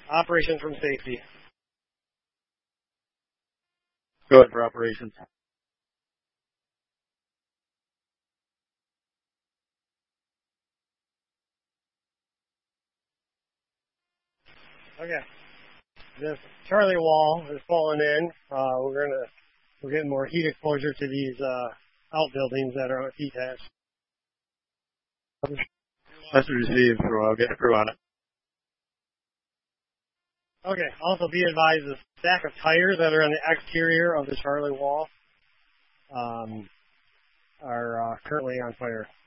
Operations from safety. Go ahead for operations. Okay. This Charlie wall is falling in. We're getting more heat exposure to these outbuildings that are detached. That's received, so I'll get a crew on it. Okay. Also be advised the stack of tires that are on the exterior of the Charlie wall are currently on fire.